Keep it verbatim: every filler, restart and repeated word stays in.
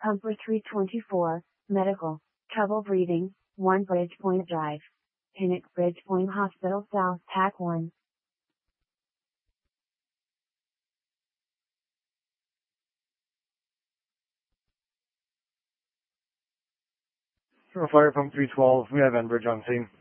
Pumper three twenty-four, Medical, Trouble Breathing, one Bridgepoint Drive. Pinnock Bridgepoint Hospital South, Pack one. For Fire Pump three twelve, we have Enbridge on scene.